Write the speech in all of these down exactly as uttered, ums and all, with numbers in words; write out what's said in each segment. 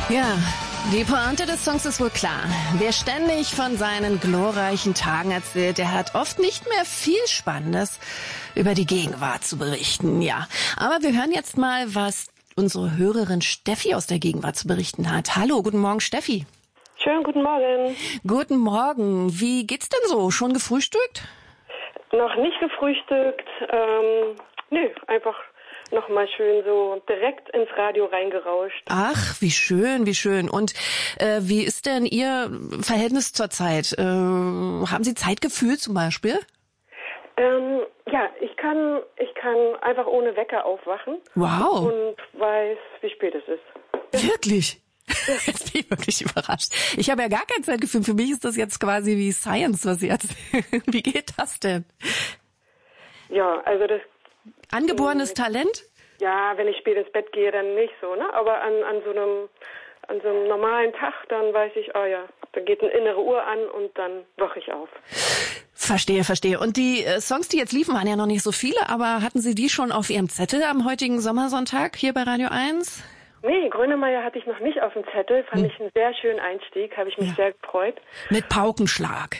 Ja, die Pointe des Songs ist wohl klar. Wer ständig von seinen glorreichen Tagen erzählt, der hat oft nicht mehr viel Spannendes über die Gegenwart zu berichten. Ja, aber wir hören jetzt mal, was unsere Hörerin Steffi aus der Gegenwart zu berichten hat. Hallo, guten Morgen, Steffi. Schönen guten Morgen. Guten Morgen. Wie geht's denn so? Schon gefrühstückt? Noch nicht gefrühstückt. Ähm, nö, einfach nochmal schön so direkt ins Radio reingerauscht. Ach, wie schön, wie schön. Und äh, wie ist denn Ihr Verhältnis zur Zeit? Äh, haben Sie Zeitgefühl zum Beispiel? Ähm, ja, ich kann, ich kann einfach ohne Wecker aufwachen. Wow. Und weiß, wie spät es ist. Wirklich? Jetzt bin ich wirklich überrascht. Ich habe ja gar kein Zeitgefühl. Für mich ist das jetzt quasi wie Science, was Sie erzählen. Wie geht das denn? Ja, also das... Angeborenes äh, Talent? Ja, wenn ich spät ins Bett gehe, dann nicht so, ne? Aber an, an so einem an so einem normalen Tag, dann weiß ich, oh ja, da geht eine innere Uhr an und dann wache ich auf. Verstehe, verstehe. Und die äh, Songs, die jetzt liefen, waren ja noch nicht so viele, aber hatten Sie die schon auf Ihrem Zettel am heutigen Sommersonntag hier bei Radio eins? Nee, Grönemeyer hatte ich noch nicht auf dem Zettel. Fand hm. ich einen sehr schönen Einstieg, habe ich mich ja. sehr gefreut. Mit Paukenschlag.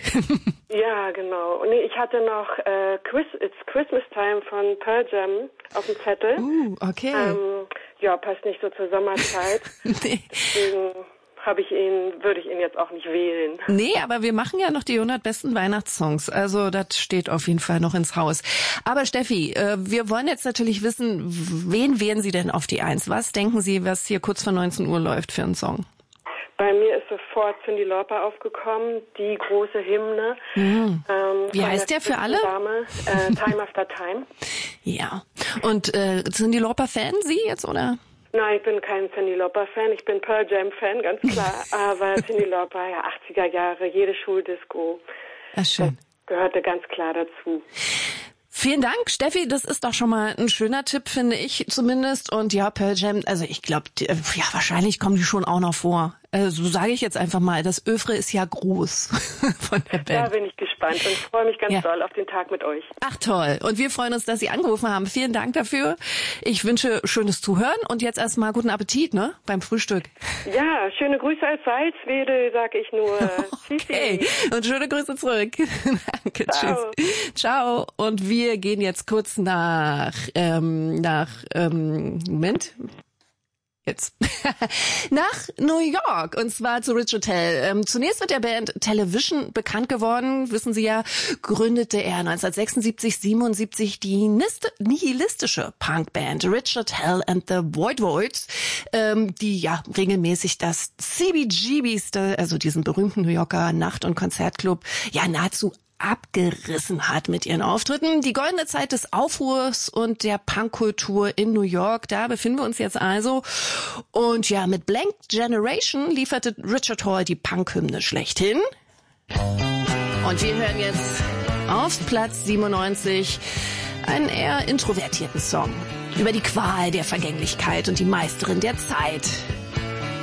Ja, genau. Und nee, ich hatte noch äh, Chris, It's Christmas Time von Pearl Jam auf dem Zettel. Uh, okay. Ähm, ja, passt nicht so zur Sommerzeit. Nee. Deswegen habe ich ihn, würde ich ihn jetzt auch nicht wählen. Nee, aber wir machen ja noch die hundert besten Weihnachtssongs. Also das steht auf jeden Fall noch ins Haus. Aber Steffi, äh, wir wollen jetzt natürlich wissen, wen wählen Sie denn auf die Eins? Was denken Sie, was hier kurz vor neunzehn Uhr läuft für einen Song? Bei mir ist sofort Cyndi Lauper aufgekommen, die große Hymne. Mhm. Ähm, Wie heißt der für alle? Dame, äh, Time After Time. Ja. Und äh, Cyndi Lauper-Fan Sie jetzt, oder? Nein, ich bin kein Cyndi Lauper-Fan, ich bin Pearl Jam-Fan, ganz klar. Aber Cyndi Lauper, ja, achtziger Jahre, jede Schuldisco. Ach, schön. Das gehörte ganz klar dazu. Vielen Dank, Steffi. Das ist doch schon mal ein schöner Tipp, finde ich zumindest. Und ja, Pearl Jam, also ich glaube, ja, wahrscheinlich kommen die schon auch noch vor. Äh, so sage ich jetzt einfach mal. Das Övre ist ja groß von der Band. Da bin ich gespannt und freue mich ganz ja. doll auf den Tag mit euch. Ach toll. Und wir freuen uns, dass Sie angerufen haben. Vielen Dank dafür. Ich wünsche schönes Zuhören und jetzt erstmal guten Appetit, ne? Beim Frühstück. Ja, schöne Grüße als Salzwedel, sag ich nur. Okay. Und schöne Grüße zurück. Danke, Ciao. Tschüss. Ciao. Und wir gehen jetzt kurz nach, ähm, nach, ähm, Moment. Jetzt. Nach New York, und zwar zu Richard Hell. Ähm, zunächst mit der Band Television bekannt geworden, wissen Sie ja, gründete er neunzehnhundertsechsundsiebzig, siebenundsiebzig die nihilistische Punkband Richard Hell and the Void Voids, ähm, die ja regelmäßig das C B G B's, also diesen berühmten New Yorker Nacht- und Konzertclub, ja nahezu abgerissen hat mit ihren Auftritten. Die goldene Zeit des Aufruhrs und der Punkkultur in New York, da befinden wir uns jetzt also. Und ja, mit Blank Generation lieferte Richard Hell die Punkhymne schlechthin. Und wir hören jetzt auf Platz siebenundneunzig einen eher introvertierten Song über die Qual der Vergänglichkeit und die Meisterin der Zeit.